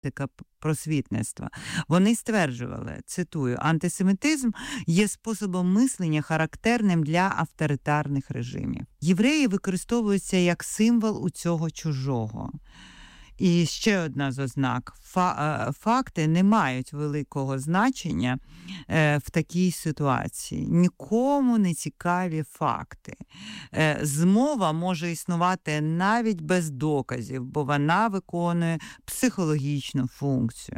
практика просвітництва. Вони стверджували, цитую, антисемітизм є способом мислення, характерним для авторитарних режимів. Євреї використовуються як символ у цього чужого. І ще одна з ознак. Факти не мають великого значення в такій ситуації. Нікому не цікаві факти. Змова може існувати навіть без доказів, бо вона виконує психологічну функцію.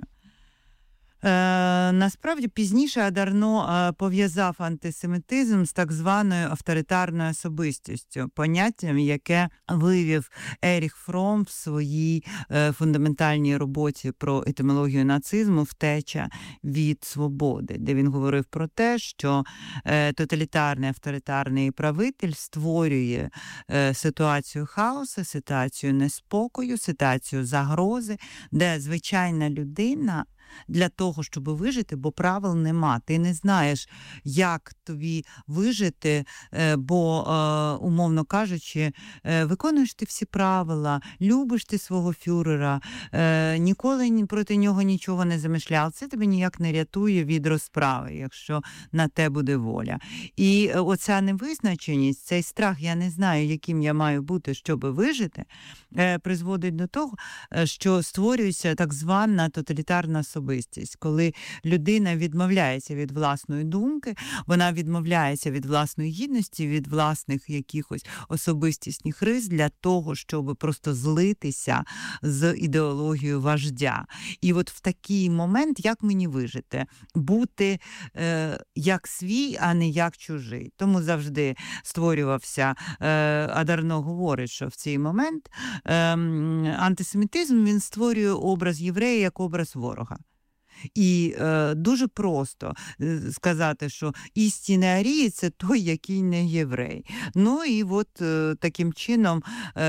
Насправді, пізніше Адарно пов'язав антисемітизм з так званою авторитарною особистістю, поняттям, яке вивів Еріх Фром в своїй фундаментальній роботі про етимологію нацизму «Втеча від свободи», де він говорив про те, що тоталітарний авторитарний правитель створює ситуацію хаосу, ситуацію неспокою, ситуацію загрози, де звичайна людина для того, щоб вижити, бо правил нема. Ти не знаєш, як тобі вижити, бо, умовно кажучи, виконуєш ти всі правила, любиш ти свого фюрера, ніколи проти нього нічого не замишляв. Це тебе ніяк не рятує від розправи, якщо на те буде воля. І оця невизначеність, цей страх, я не знаю, яким я маю бути, щоб вижити, призводить до того, що створюється так звана тоталітарна особистість, коли людина відмовляється від власної думки, вона відмовляється від власної гідності, від власних якихось особистісних рис для того, щоб просто злитися з ідеологією вождя. І от в такий момент, як мені вижити? Бути як свій, а не як чужий. Тому завжди створювався, Адарно говорить, що в цей момент антисемітизм, він створює образ єврея як образ ворога. І дуже просто сказати, що істинний арієць – це той, який не єврей. Ну і от таким чином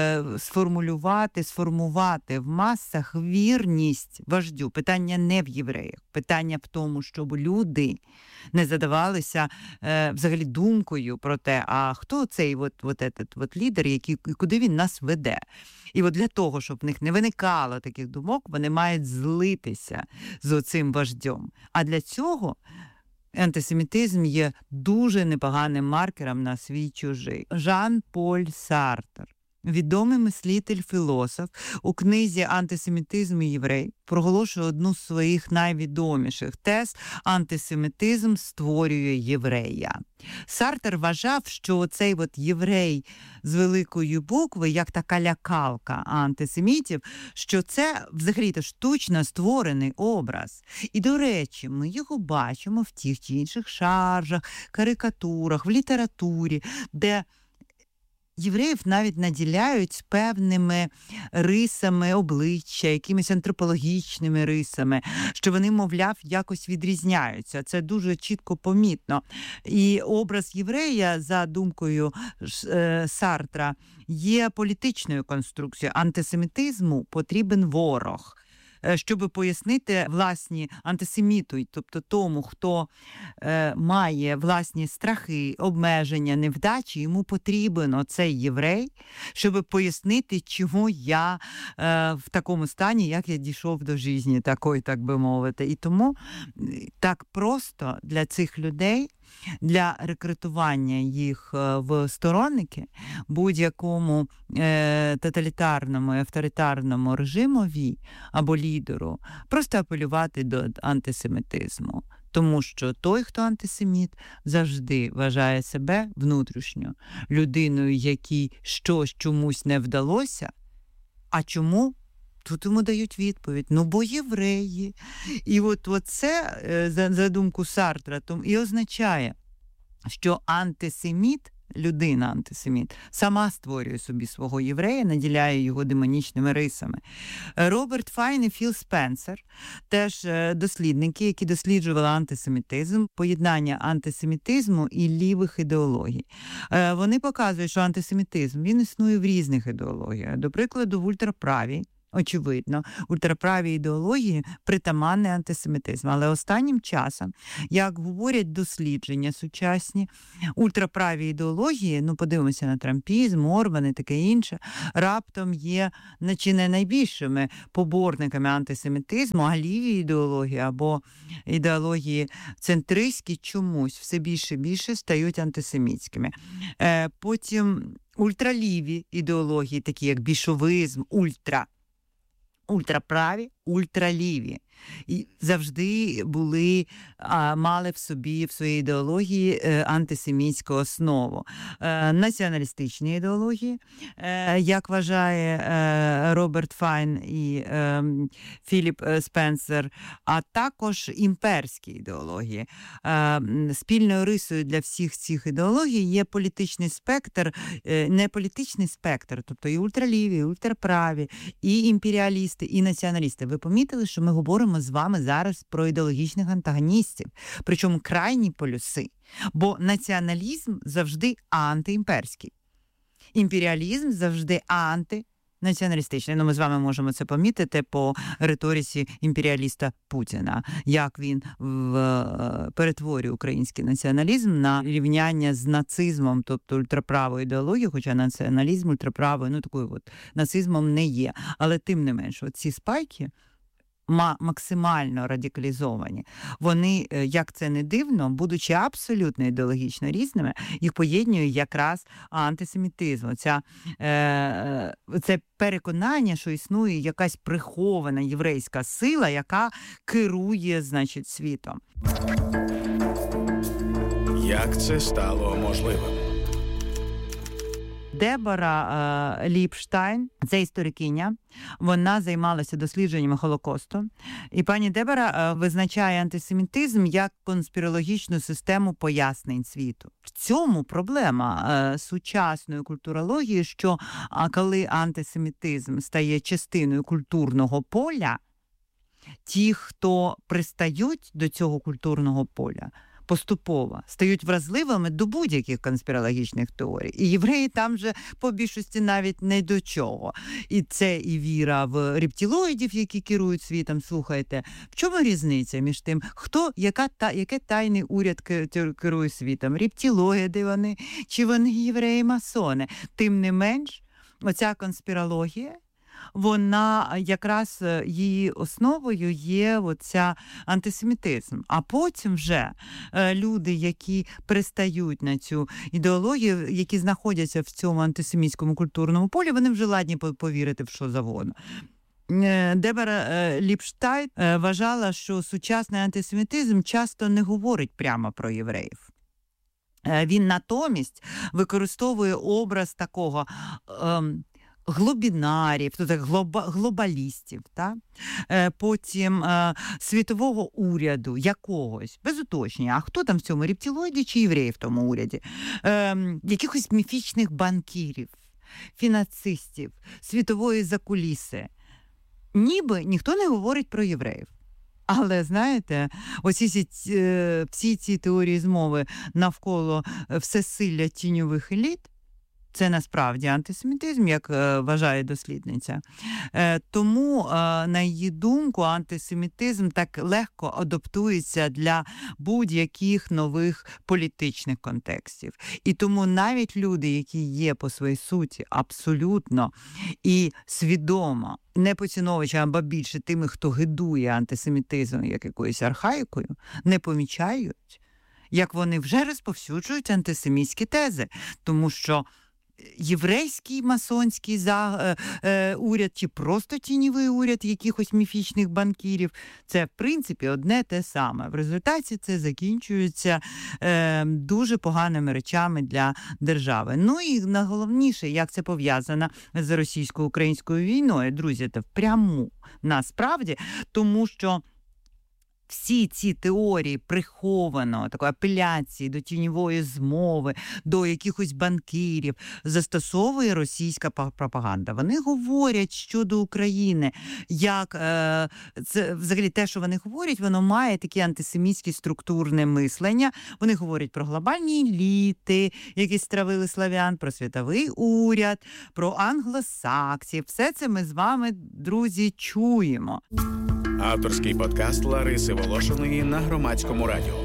сформувати в масах вірність вождю. Питання не в євреях, питання в тому, щоб люди не задавалися взагалі думкою про те, а хто цей лідер, куди він нас веде. І от для того, щоб в них не виникало таких думок, вони мають злитися з оцим вождем. А для цього антисемітизм є дуже непоганим маркером на свій-чужий. Жан-Поль Сартр, відомий мислитель-філософ, у книзі «Антисемітизм і єврей» проголошує одну з своїх найвідоміших тез «Антисемітизм створює єврея». Сартр вважав, що цей єврей з великої букви, як така лякалка антисемітів, що це взагалі-то штучно створений образ. І, до речі, ми його бачимо в тих чи інших шаржах, карикатурах, в літературі, де євреїв навіть наділяють певними рисами обличчя, якимись антропологічними рисами, що вони, мовляв, якось відрізняються. Це дуже чітко помітно. І образ єврея, за думкою Сартра, є політичною конструкцією. Антисемітизму потрібен ворог, щоб пояснити власні антисеміту, тобто тому, хто має власні страхи, обмеження, невдачі, йому потрібен оцей єврей, щоб пояснити, чому я в такому стані, як я дійшов до житті такої, так би мовити. І тому так просто для цих людей, для рекрутування їх в сторонники будь-якому тоталітарному і авторитарному режимові або лідеру просто апелювати до антисемітизму. Тому що той, хто антисеміт, завжди вважає себе внутрішньо людиною, якій щось чомусь не вдалося. А чому? Тут йому дають відповідь. Ну, бо євреї. І от це, за думку Сартра, і означає, що антисеміт, людина-антисеміт, сама створює собі свого єврея, наділяє його демонічними рисами. Роберт Файн і Філ Спенсер, теж дослідники, які досліджували антисемітизм, поєднання антисемітизму і лівих ідеологій. Вони показують, що антисемітизм, він існує в різних ідеологіях. До прикладу, в ультраправій очевидно, ультраправі ідеології притаманний антисемітизм. Але останнім часом, як говорять дослідження сучасні, ультраправі ідеології, подивимося на трампізм, Орбан і таке інше, раптом є чи не найбільшими поборниками антисемітизму, а ліві ідеології або ідеології центристські чомусь все більше і більше стають антисемітськими. Потім ультраліві ідеології, такі як більшовизм, ультраправі, ультраліві. І завжди мали в своїй ідеології антисемітську основу. Націоналістичні ідеології, як вважає Роберт Файн і Філіп Спенсер, а також імперські ідеології. Спільною рисою для всіх цих ідеологій є політичний спектр, не політичний спектр, тобто і ультраліві, і ультраправі, і імперіалісти, і націоналісти. Ви помітили, що ми говоримо з вами зараз про ідеологічних антагоністів, причому крайні полюси, бо націоналізм завжди антиімперський, імперіалізм завжди антинаціоналістичний. Ми з вами можемо це помітити по риториці імперіаліста Путіна, як він перетворює український націоналізм на рівняння з нацизмом, тобто ультраправою ідеологією, хоча націоналізм ультраправою, такою нацизмом не є. Але тим не менш, ці спайки максимально радикалізовані. Вони, як це не дивно, будучи абсолютно ідеологічно різними, їх поєднує якраз антисемітизм. Це переконання, що існує якась прихована єврейська сила, яка керує, світом. Як це стало можливим? Дебора Ліпштайн, це історикиня, вона займалася дослідженнями Холокосту. І пані Дебора визначає антисемітизм як конспірологічну систему пояснень світу. В цьому проблема сучасної культурології, що коли антисемітизм стає частиною культурного поля, ті, хто пристають до цього культурного поля, поступово стають вразливими до будь-яких конспірологічних теорій. І євреї там же по більшості навіть не до чого. І це і віра в рептилоїдів, які керують світом. Слухайте, в чому різниця між тим, яке тайний уряд керує світом? Рептилоїди вони, чи вони євреї-масони? Тим не менш, оця конспірологія, вона якраз її основою є оця антисемітизм. А потім вже люди, які пристають на цю ідеологію, які знаходяться в цьому антисемітському культурному полі, вони вже ладні повірити в що завгодно. Дебора Ліпштайн вважала, що сучасний антисемітизм часто не говорить прямо про євреїв. Він натомість використовує образ такого глобінарів, глобалістів, потім світового уряду якогось, без уточнення, а хто там в цьому, рептилоїді чи євреї в тому уряді, якихось міфічних банкірів, фінансистів, світової закуліси. Ніби ніхто не говорить про євреїв. Але, знаєте, всі ці теорії змови навколо всесилля тіньових еліт, це насправді антисемітизм, як вважає дослідниця. Тому, на її думку, антисемітизм так легко адаптується для будь-яких нових політичних контекстів. І тому навіть люди, які є по своїй суті абсолютно і свідомо не поціновувачами, або більше тими, хто гидує антисемітизм як якоюсь архаїкою, не помічають, як вони вже розповсюджують антисемітські тези. Тому що єврейський масонський уряд чи просто тіньовий уряд якихось міфічних банкірів – це, в принципі, одне те саме. В результаті це закінчується дуже поганими речами для держави. Ну і найголовніше, як це пов'язано з російсько-українською війною. Друзі, це впряму насправді, тому що всі ці теорії прихованого, такої апеляції до тіньової змови, до якихось банкірів застосовує російська пропаганда. Вони говорять щодо України, як це взагалі те, що вони говорять, воно має таке антисемітське структурне мислення. Вони говорять про глобальні еліти, які стравили славян, про світовий уряд, про англосаксів. Все це ми з вами, друзі, чуємо. Авторський подкаст Лариси Волошиної на Громадському радіо.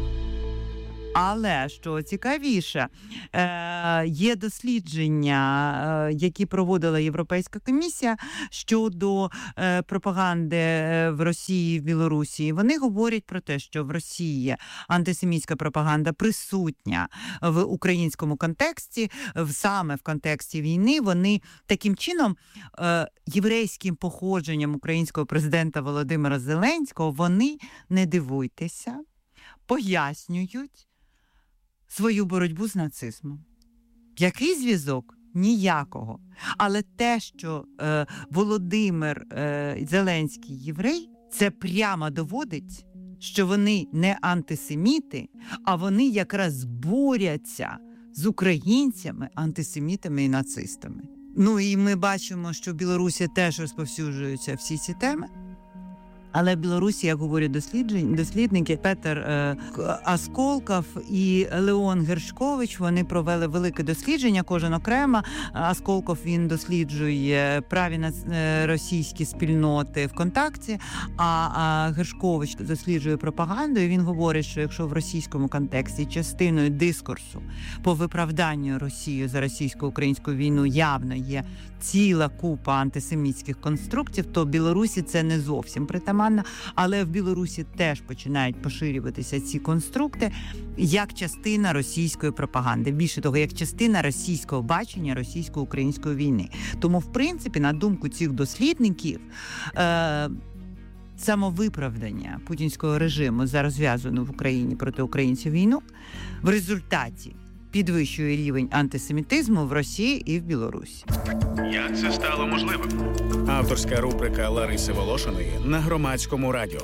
Але, що цікавіше, є дослідження, які проводила Європейська комісія щодо пропаганди в Росії і в Білорусі. Вони говорять про те, що в Росії антисемітська пропаганда присутня в українському контексті, саме в контексті війни. Вони таким чином єврейським походженням українського президента Володимира Зеленського, вони, не дивуйтеся, пояснюють свою боротьбу з нацизмом. Який зв'язок? Ніякого. Але те, що Володимир Зеленський єврей, це прямо доводить, що вони не антисеміти, а вони якраз борються з українцями, антисемітами і нацистами. Ну і ми бачимо, що в Білорусі теж розповсюджуються всі ці теми. Але в Білорусі, як говорять дослідники, Петер Асколков і Леон Гершкович, вони провели велике дослідження, кожен окремо. Асколков, він досліджує праві російські спільноти ВКонтакті, а Гершкович досліджує пропаганду, і він говорить, що якщо в російському контексті частиною дискурсу по виправданню Росії за російсько-українську війну явно є ціла купа антисемітських конструктів, то в Білорусі це не зовсім притаманно, але в Білорусі теж починають поширюватися ці конструкти як частина російської пропаганди. Більше того, як частина російського бачення російсько-української війни. Тому, в принципі, на думку цих дослідників, самовиправдання путінського режиму за розв'язану в Україні проти українців війну в результаті підвищує рівень антисемітизму в Росії і в Білорусі. Як це стало можливим? Авторська рубрика Лариси Волошиної на Громадському радіо.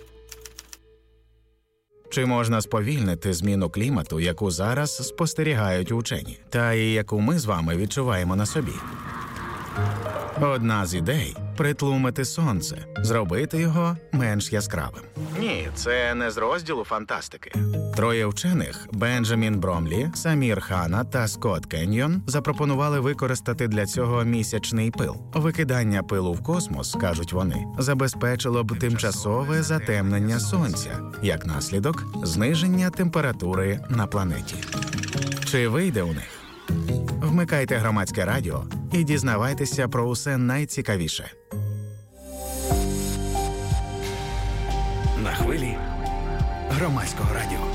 Чи можна сповільнити зміну клімату, яку зараз спостерігають учені, та і яку ми з вами відчуваємо на собі? Одна з ідей – притлумити сонце, зробити його менш яскравим. Ні, це не з розділу фантастики. Троє вчених – Бенджамін Бромлі, Самір Хана та Скотт Кеньйон – запропонували використати для цього місячний пил. Викидання пилу в космос, кажуть вони, забезпечило б тимчасове затемнення сонця, як наслідок – зниження температури на планеті. Чи вийде у них? Вмикайте Громадське радіо і дізнавайтеся про усе найцікавіше. На хвилі Громадського радіо.